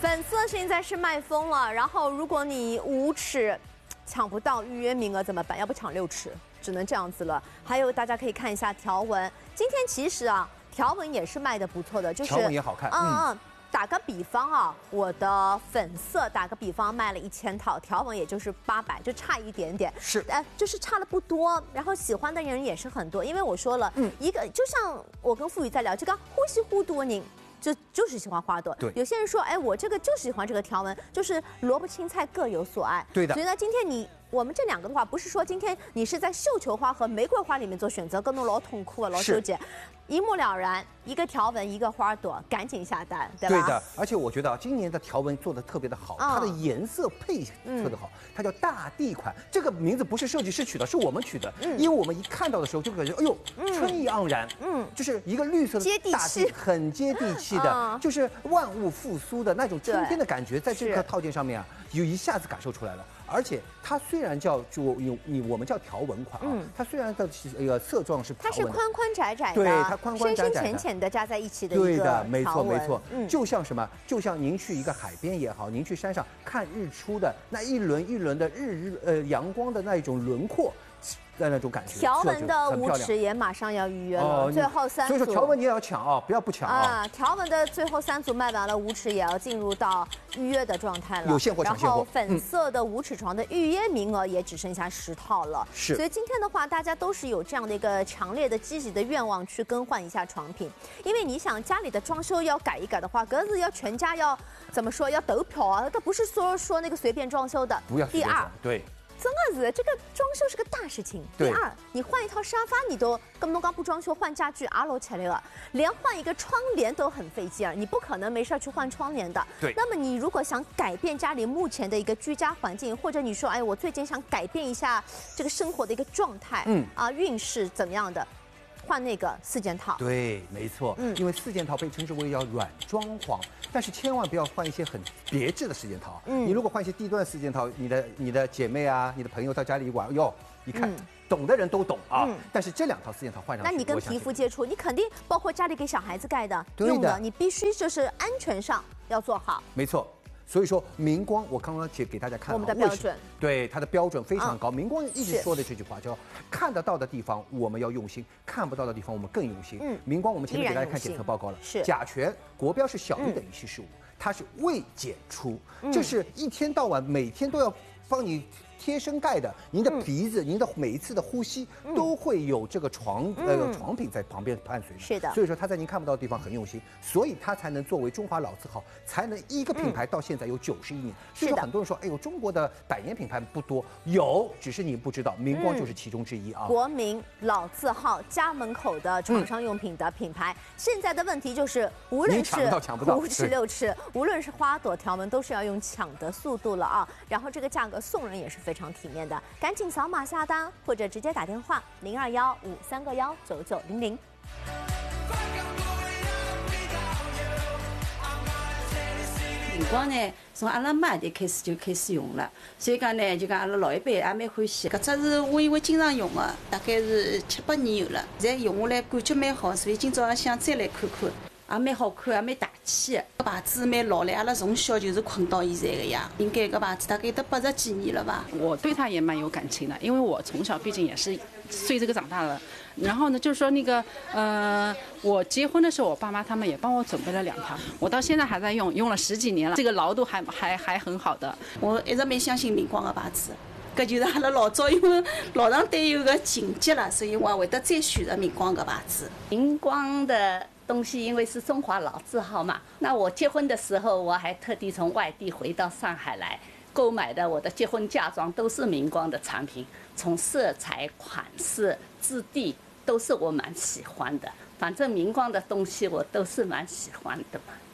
粉色现在是卖疯了，然后如果你5尺抢不到预约名额怎么办？要不抢6尺，只能这样子了。还有大家可以看一下条纹，今天其实啊，条纹也是卖的不错的，就是条纹也好看， 打个比方啊，我的粉色打个比方卖了1000套，条纹也就是800，就差一点点。 是， 就是差的不多。然后喜欢的人也是很多，因为我说了，一个就像我跟付宇在聊，这个呼吸呼多人。就是喜欢花朵， 对。 有些人说，哎，我这个就喜欢这个条纹，就是萝卜青菜各有所爱。 对的。 所以呢，今天我们这2个的话，不是说今天你是在绣球花和玫瑰花里面做选择，跟侬老痛苦啊，老纠结，一目了然，一个条纹，一个花朵，赶紧下单，对吧？ 对的，而且我觉得啊，今年的条纹做的特别的好，它的颜色配特别好，它叫大地款，这个名字不是设计师取的，是我们取的，因为我们一看到的时候就感觉，哎呦，春意盎然，就是一个绿色的大地，很接地气的，就是万物复苏的那种春天的感觉，在这个套件上面啊，一下子感受出来了。而且它虽然叫我们叫条纹款啊，它虽然的色状是条纹， 它是宽宽窄窄的， 对，它宽宽窄窄的， 深深浅浅的加在一起的一个对的，没错没错，就像什么，就像您去一个海边也好，您去山上看日出的那一轮一轮的阳光的那一种轮廓。的那种感觉， 条纹的5尺也马上要预约了，最后3组。 所以说条纹你也要抢啊，不抢啊！ 条纹的最后3组卖完了，5尺也要进入到预约的状态了， 有现货抢现货。 然后粉色的5尺床的预约名额也只剩下10套了。 是。 所以今天的话，大家都是有这样的一个强烈的积极的愿望去更换一下床品，因为你想家里的装修要改一改的话，可是要全家要怎么说要投票啊，它不是说那个随便装修的。 不要随便装。对。 真的是这个装修是个大事情。第二，你换一套沙发，你都跟侬刚不装修换家具阿罗起来了，连换一个窗帘都很费劲儿，你不可能没事去换窗帘的。 对。 那么你如果想改变家里目前的一个居家环境，或者你说，哎，我最近想改变一下这个生活的一个状态，运势怎么样的？换那个4件套， 对，没错，因为4件套被称之为要软装潢，但是千万不要换一些很别致的4件套。你如果换一些低端4件套，你的姐妹啊，你的朋友到家里玩，哟，一看，懂的人都懂啊。但是这2套4件套换上去， 那你跟皮肤接触，你肯定包括家里给小孩子盖的用的，你必须就是安全上要做好。 没错。所以说，明光，我刚刚给大家看， 我们的标准， 对它的标准非常高。明光一直说的这句话叫“看得到的地方我们要用心，看不到的地方我们更用心”。明光，我们前面给大家看检测报告了，甲醛国标是小于等于75，它是未检出，这是一天到晚每天都要帮你贴身盖的，您的鼻子，您的每一次的呼吸都会有这个床品在旁边伴随。 是的， 所以说它在您看不到的地方很用心，所以它才能作为中华老字号，才能一个品牌到现在有91年。所以说很多人说，哎呦，中国的100年品牌不多，有，只是你不知道，明光就是其中之一啊。 国民老字号，家门口的床上用品的品牌。现在的问题就是，无论是5尺6尺，无论是花朵条纹，都是要用抢的速度了啊。然后这个价格送人也是非常体面的，赶紧扫码下单或者直接打电话0215319900。 明光呢，从阿拉妈就开始用了，所以讲呢，就讲阿拉老一辈也蛮欢喜。搿只是我因为经常用的，大概是7、8年有了，现在用下来感觉蛮好，所以今朝想再来看看。也蛮好看，也蛮大气的。搿牌子蛮老了，阿拉从小就是困到现在的呀。应该搿牌子大概得80几年了吧。 我对它也蛮有感情的，因为我从小毕竟也是随这个长大的。然后呢，就是说那个我结婚的时候，我爸妈他们也帮我准备了2条，我到现在还在用，用了10几年了，这个牢度还很好的。 我一直蛮相信明光的牌子。搿就是阿拉老早因为老上对有个情结了，所以我会得再选择明光搿牌子。 明光的东西因为是中华老字号嘛，那我结婚的时候我还特地从外地回到上海来购买的，我的结婚嫁妆都是明光的产品，从色彩、款式、质地都是我蛮喜欢的。反正明光的东西我都是蛮喜欢的嘛。